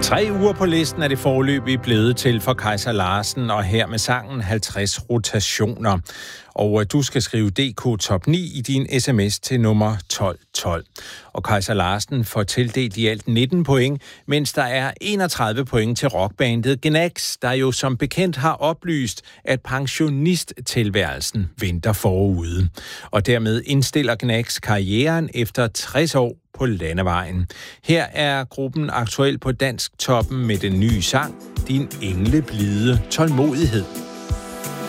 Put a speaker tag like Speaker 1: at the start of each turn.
Speaker 1: 3 uger på listen er det foreløbig blevet til for Kajsa Larsen, og her med sangen 50 rotationer. Og du skal skrive DK Top 9 i din sms til nummer 1212. Og Kajsa Larsen får tildelt i alt 19 point, mens der er 31 point til rockbandet Gnags, der jo som bekendt har oplyst, at pensionisttilværelsen venter forude. Og dermed indstiller Gnags karrieren efter 60 år på landevejen. Her er gruppen aktuel på Dansk Toppen med den nye sang Din engleblide tålmodighed.